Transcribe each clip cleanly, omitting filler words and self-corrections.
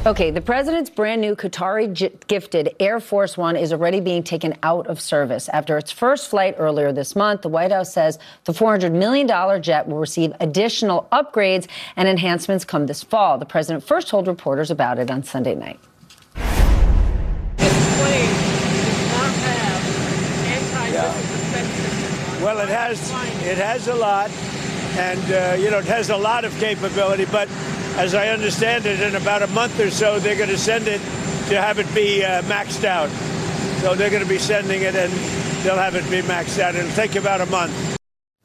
Okay, the president's brand new Qatari-gifted Air Force One is already being taken out of service. After its first flight earlier this month, the White House says the $400 million jet will receive additional upgrades and enhancements come this fall. The president first told reporters about it on Sunday night. Well, it has a lot, and, it has a lot of capability, but as I understand it, in about a month or so, they're going to send it to have it be maxed out. So they're going to be sending it, and they'll have it be maxed out. It'll take about a month.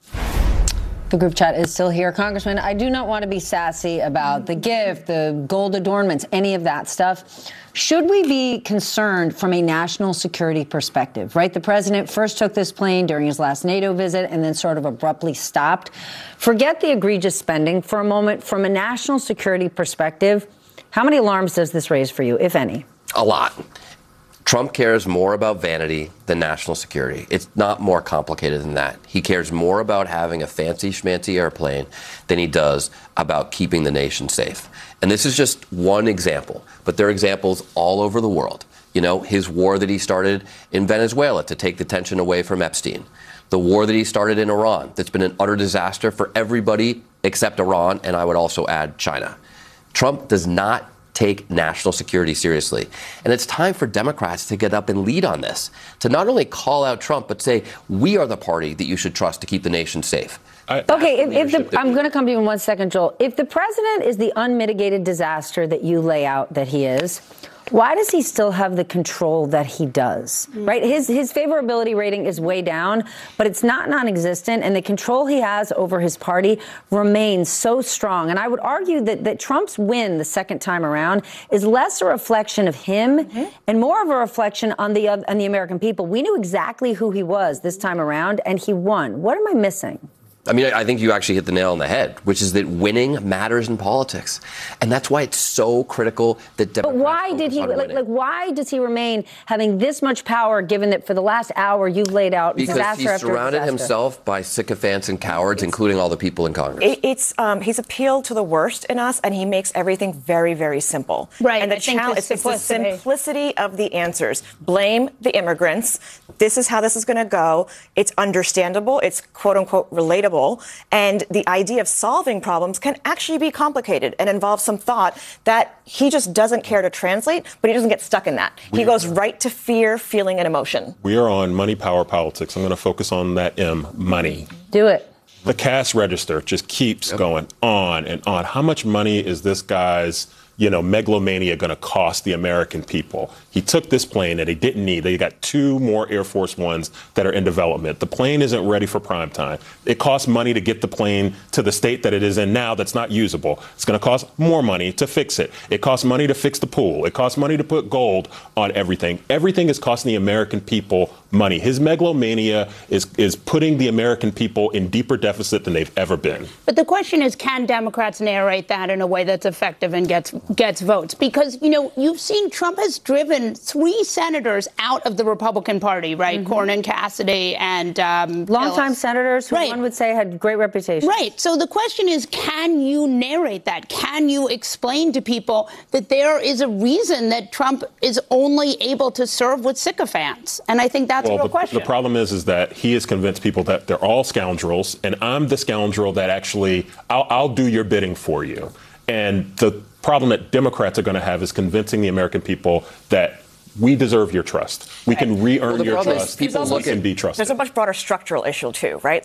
The group chat is still here. Congressman, I do not want to be sassy about the gift, the gold adornments, any of that stuff. Should we be concerned from a national security perspective, right? The president first took this plane during his last NATO visit and then sort of abruptly stopped. Forget the egregious spending for a moment. From a national security perspective, how many alarms does this raise for you, if any? A lot. Trump cares more about vanity than national security. It's not more complicated than that. He cares more about having a fancy schmancy airplane than he does about keeping the nation safe. And this is just one example, but there are examples all over the world. You know, his war that he started in Venezuela to take the tension away from Epstein. The war that he started in Iran that's been an utter disaster for everybody except Iran, and I would also add China. Trump does not take national security seriously. And it's time for Democrats to get up and lead on this, to not only call out Trump, but say, we are the party that you should trust to keep the nation safe. Okay, I'm going to come to you in 1 second, Joel. If the president is the unmitigated disaster that you lay out that he is, why does he still have the control that he does, right? His favorability rating is way down, but it's not non-existent, and the control he has over his party remains so strong. And I would argue that Trump's win the second time around is less a reflection of him and more of a reflection on the American people. We knew exactly who he was this time around, and he won. What am I missing? I mean, I think you actually hit the nail on the head, which is that winning matters in politics. And that's why it's so critical that Democrats. But why did he, why does he remain having this much power, given that for the last hour you've laid out disaster after disaster? Because he surrounded himself by sycophants and cowards, including all the people in Congress. He's appealed to the worst in us, and he makes everything very, very simple. Right. And the challenge is the simplicity of the answers. Blame the immigrants. This is how this is going to go. It's understandable. It's quote unquote relatable. And the idea of solving problems can actually be complicated and involve some thought that he just doesn't care to translate, but he doesn't get stuck in that. He goes right to fear, feeling, and emotion. We are on money, power, politics. I'm going to focus on that M, money. Do it. The cash register just keeps going on and on. How much money is this guy's megalomania going to cost the American people? He took this plane that he didn't need. They got 2 more Air Force Ones that are in development. The plane isn't ready for prime time. It costs money to get the plane to the state that it is in now that's not usable. It's going to cost more money to fix it. It costs money to fix the pool. It costs money to put gold on everything. Everything is costing the American people money. His megalomania is putting the American people in deeper deficit than they've ever been. But the question is, can Democrats narrate that in a way that's effective and gets votes? Because, you've seen Trump has driven 3 senators out of the Republican Party, right? Cornyn, Cassidy, and longtime senators who one would say had great reputation. Right. So the question is, can you narrate that? Can you explain to people that there is a reason that Trump is only able to serve with sycophants? And I think that's a real question. The problem is that he has convinced people that they're all scoundrels, and I'm the scoundrel that actually I'll do your bidding for you. And the problem that Democrats are going to have is convincing the American people that we deserve your trust. We can re-earn your trust. People can be trusted. There's a much broader structural issue, too, right?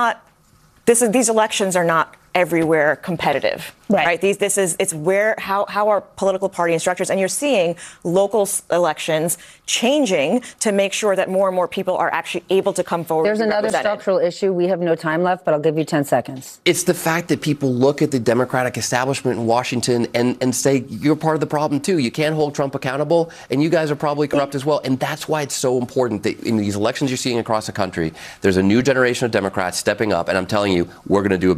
These elections are not everywhere competitive, right? It's how our political party and structures, and you're seeing local elections changing to make sure that more and more people are actually able to come forward. There's another structural issue. We have no time left, but I'll give you 10 seconds. It's the fact that people look at the Democratic establishment in Washington and say, you're part of the problem, too. You can't hold Trump accountable, and you guys are probably corrupt as well. And that's why it's so important that in these elections you're seeing across the country, there's a new generation of Democrats stepping up, and I'm telling you, we're going to do a